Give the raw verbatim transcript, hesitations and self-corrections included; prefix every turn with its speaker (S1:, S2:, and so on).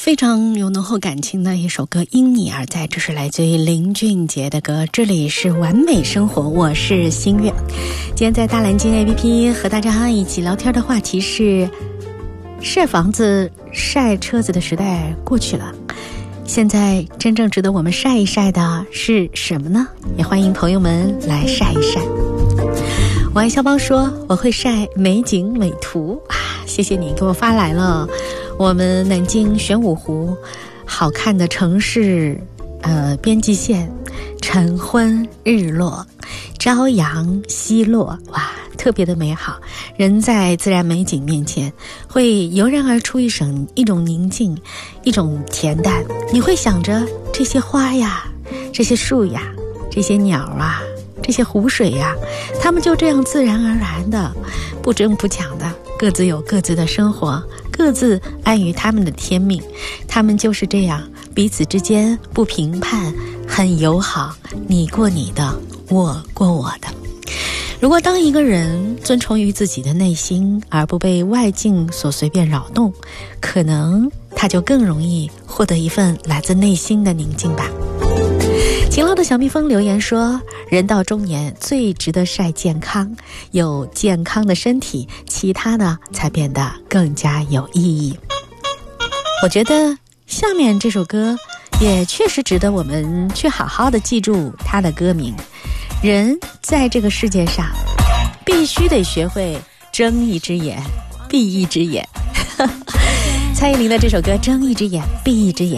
S1: 非常有浓厚感情的一首歌《因你而在》，这是来自于林俊杰的歌。这里是完美生活，我是新月。今天在大蓝鲸 A P P 和大家一起聊天的话题是：晒房子、晒车子的时代过去了，现在真正值得我们晒一晒的是什么呢？也欢迎朋友们来晒一晒。我爱肖邦说我会晒美景美图啊，谢谢你给我发来了我们南京玄武湖好看的城市呃边际线，晨昏日落，朝阳西落，哇，特别的美好。人在自然美景面前会油然而出一种一种宁静，一种恬淡。你会想着这些花呀，这些树呀，这些鸟啊，这些湖水呀，它们就这样自然而然的不争不抢的各自有各自的生活，各自安于他们的天命，他们就是这样彼此之间不评判，很友好，你过你的，我过我的。如果当一个人遵从于自己的内心，而不被外境所随便扰动，可能他就更容易获得一份来自内心的宁静吧。勤劳的小蜜蜂留言说，人到中年最值得晒健康，有健康的身体，其他的才变得更加有意义。我觉得下面这首歌也确实值得我们去好好的记住它的歌名。人在这个世界上必须得学会睁一只眼闭一只眼蔡依林的这首歌睁一只眼闭一只眼，